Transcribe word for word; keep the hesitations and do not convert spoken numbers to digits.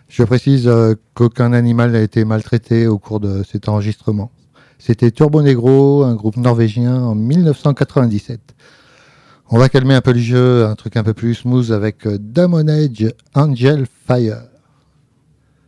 Je précise euh, qu'aucun animal n'a été maltraité au cours de cet enregistrement. C'était Turbo Negro, un groupe norvégien en mille neuf cent quatre-vingt-dix-sept. On va calmer un peu le jeu, un truc un peu plus smooth avec Damon Age, Angel Fire.